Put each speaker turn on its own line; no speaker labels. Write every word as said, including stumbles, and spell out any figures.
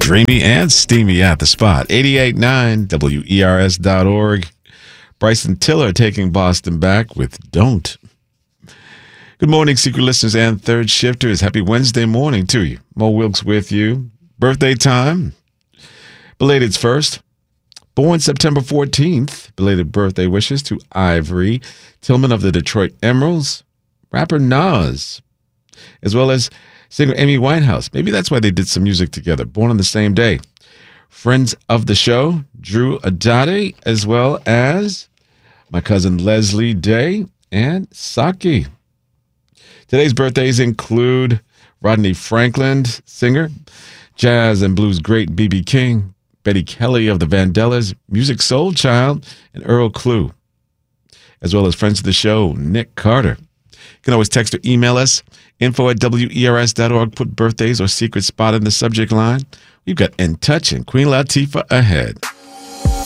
dreamy and steamy at the spot. eighty-eight point nine W E R S dot org. Bryson Tiller taking Boston back with Don't. Good morning, secret listeners and third shifters. Happy Wednesday morning to you. Mo Wilkes with you. Birthday time. Belated's first. Born September fourteenth. Belated birthday wishes to Ivory Tillman of the Detroit Emeralds, rapper Nas, as well as singer Amy Winehouse. Maybe that's why they did some music together. Born on the same day. Friends of the show, Drew Adade, as well as my cousin Leslie Day and Saki. Today's birthdays include Rodney Franklin, singer, jazz and blues great B B King, Betty Kelly of the Vandellas, Music Soul Child, and Earl Klugh, as well as friends of the show, Nick Carter. You can always text or email us, info at W E R S dot org. Put birthdays or secret spot in the subject line. We've got In Touch and Queen Latifah ahead.